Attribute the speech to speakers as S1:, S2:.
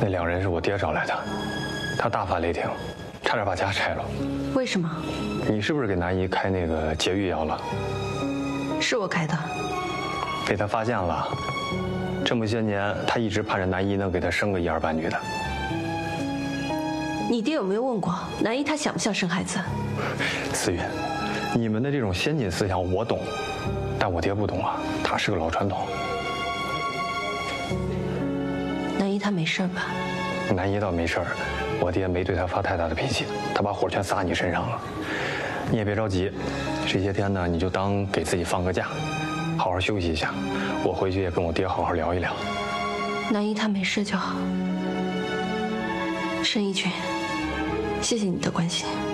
S1: 那2人是我爹找来的，他大发雷霆，差点把家拆了。
S2: 为什么？
S1: 你是不是给南姨开那个节育药了？
S2: 是我开的。
S1: 被他发现了。这么些年，他一直盼着南姨能给他生个一儿半女的。
S2: 你爹有没有问过南姨她想不想生孩子？
S1: 思云，你们的这种先进思想我懂，但我爹不懂啊，他是个老传统。
S2: 南姨她没事吧？
S1: 南姨倒没事儿，我爹没对他发太大的脾气，他把火全撒你身上了。你也别着急，这些天呢，你就当给自己放个假，好好休息一下。我回去也跟我爹好好聊一聊。
S2: 南姨她没事就好。申一群，谢谢你的关心。